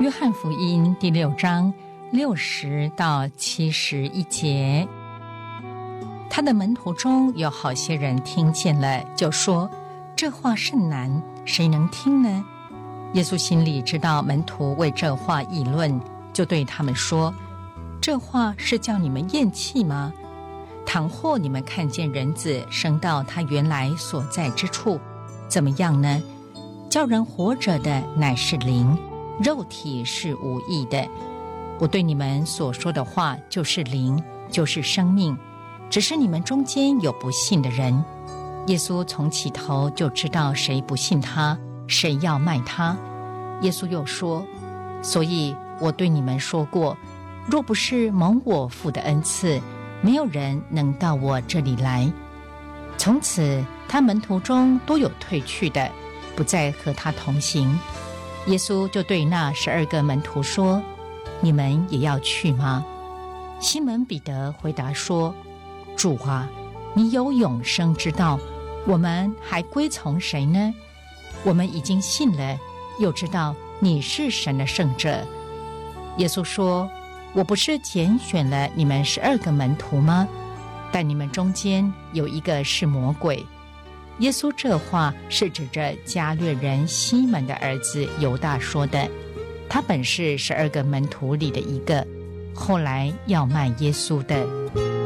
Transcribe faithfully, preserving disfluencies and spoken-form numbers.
约翰福音第六章六十到七十一节，他的门徒中有好些人听见了，就说：这话甚难，谁能听呢？耶稣心里知道门徒为这话议论，就对他们说：这话是叫你们厌弃吗？倘或你们看见人子升到他原来所在之处，怎么样呢？叫人活着的乃是灵，肉体是无益的。我对你们所说的话就是灵，就是生命，只是你们中间有不信的人。耶稣从起头就知道谁不信他，谁要卖他。耶稣又说：所以我对你们说过，若不是蒙我父的恩赐，没有人能到我这里来。从此他门徒中多有退去的，不再和他同行。耶稣就对那十二个门徒说：你们也要去吗？西门彼得回答说：主啊，你有永生之道，我们还归从谁呢？我们已经信了，又知道你是神的圣者。耶稣说：我不是拣选了你们十二个门徒吗？但你们中间有一个是魔鬼。耶稣这话是指着加略人西门的儿子犹大说的，他本是十二个门徒里的一个，后来要卖耶稣的。